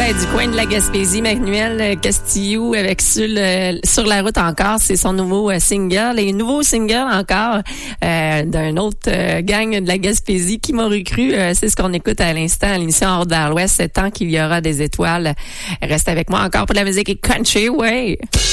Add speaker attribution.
Speaker 1: du coin de la Gaspésie, Manuel Castillo avec sur la route encore, c'est son nouveau single. Et nouveau single encore d'un autre gang de la Gaspésie qui m'aurait cru. C'est ce qu'on écoute à l'instant à l'émission Hors d'Ar l'Ouest. Tant qu'il y aura des étoiles. Reste avec moi encore pour la musique et country, ouais.